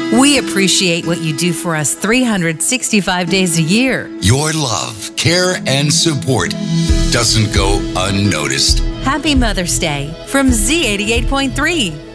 We appreciate what you do for us 365 days a year. Your love, care, and support doesn't go unnoticed. Happy Mother's Day from Z88.3.